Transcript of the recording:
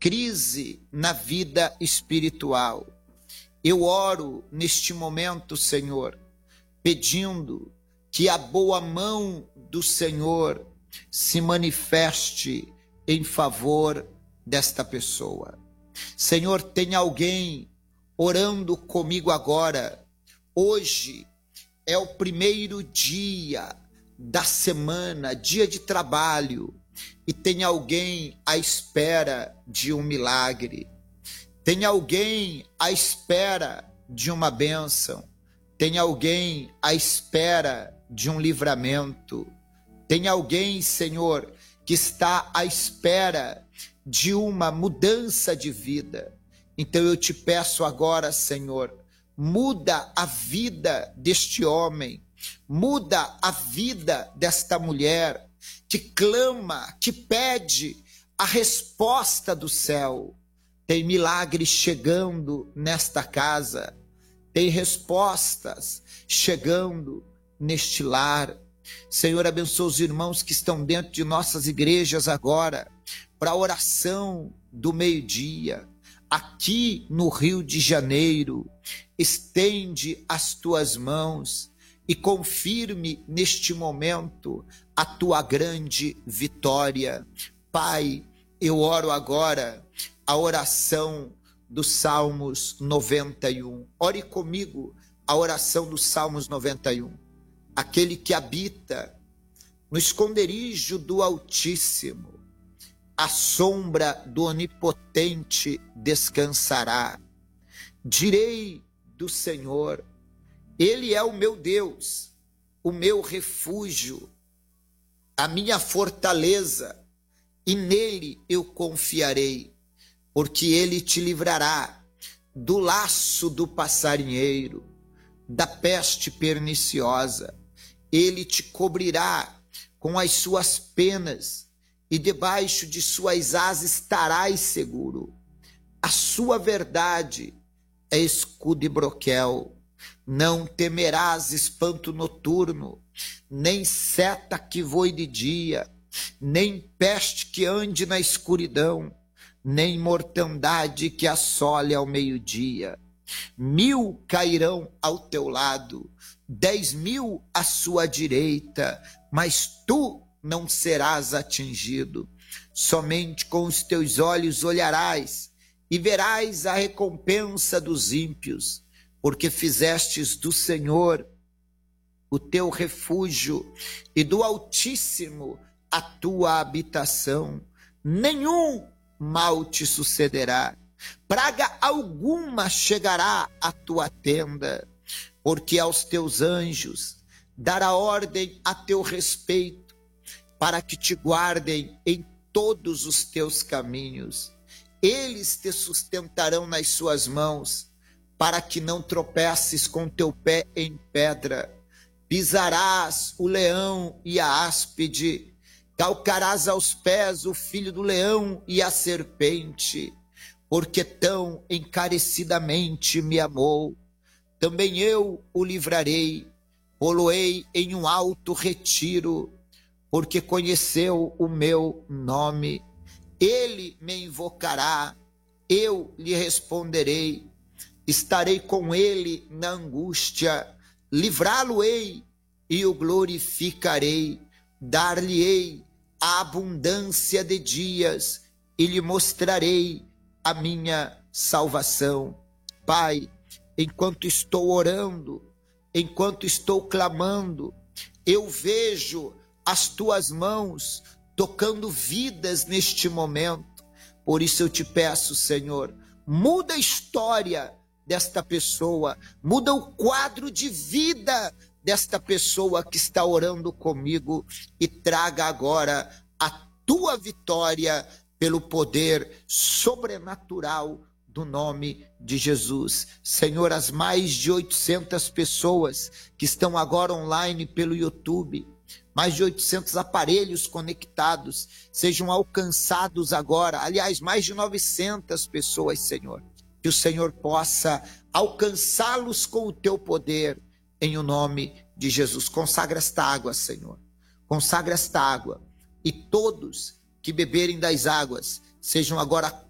crise na vida espiritual. Eu oro neste momento, Senhor, pedindo que a boa mão do Senhor se manifeste em favor desta pessoa. Senhor, tem alguém orando comigo agora. Hoje é o primeiro dia da semana, dia de trabalho, e tem alguém à espera de um milagre. Tem alguém à espera de uma bênção. Tem alguém à espera de um livramento. Tem alguém, Senhor, que está à espera de uma mudança de vida. Então eu te peço agora, Senhor, muda a vida deste homem, muda a vida desta mulher que clama, que pede a resposta do céu. Tem milagres chegando nesta casa, tem respostas chegando neste lar. Senhor, abençoa os irmãos que estão dentro de nossas igrejas agora, para a oração do meio-dia, aqui no Rio de Janeiro. Estende as tuas mãos e confirme neste momento a tua grande vitória. Pai, eu oro agora a oração dos Salmos 91. Ore comigo a oração dos Salmos 91. Aquele que habita no esconderijo do Altíssimo, à sombra do Onipotente descansará. Direi do Senhor, Ele é o meu Deus, o meu refúgio, a minha fortaleza, e nele eu confiarei, porque Ele te livrará do laço do passarinheiro, da peste perniciosa. Ele te cobrirá com as suas penas, e debaixo de suas asas estarás seguro. A sua verdade é escudo e broquel. Não temerás espanto noturno, nem seta que voe de dia, nem peste que ande na escuridão, nem mortandade que assole ao meio-dia. 1000 cairão ao teu lado, 10.000 à sua direita, mas tu não serás atingido. Somente com os teus olhos olharás e verás a recompensa dos ímpios, porque fizestes do Senhor o teu refúgio e do Altíssimo a tua habitação. Nenhum mal te sucederá, praga alguma chegará à tua tenda, porque aos teus anjos dará ordem a teu respeito, para que te guardem em todos os teus caminhos. Eles te sustentarão nas suas mãos, para que não tropeces com teu pé em pedra. Pisarás o leão e a áspide, calcarás aos pés o filho do leão e a serpente. Porque tão encarecidamente me amou, também eu o livrarei, pô-lo-ei em um alto retiro, porque conheceu o meu nome. Ele me invocará, eu lhe responderei, estarei com ele na angústia, livrá-lo-ei e o glorificarei, dar-lhe-ei a abundância de dias e lhe mostrarei a minha salvação. Pai, enquanto estou orando, enquanto estou clamando, eu vejo as tuas mãos tocando vidas neste momento. Por isso eu te peço, Senhor, muda a história desta pessoa, muda o quadro de vida desta pessoa que está orando comigo e traga agora a tua vitória pelo poder sobrenatural do nome de Jesus. Senhor, as mais de 800 pessoas que estão agora online pelo YouTube, mais de 800 aparelhos conectados, sejam alcançados agora. Aliás, mais de 900 pessoas, Senhor. Que o Senhor possa alcançá-los com o teu poder, em o nome de Jesus. Consagra esta água, Senhor. Consagra esta água. E todos que beberem das águas sejam agora